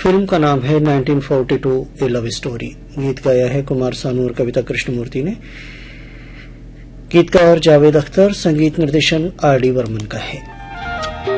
Film का नाम है 1942 ए लव स्टोरी। गीत गाया है कुमार सानू और कविता कृष्णमूर्ति ने। गीतकार जावेद अख्तर, संगीत निर्देशन आर डी बर्मन का है।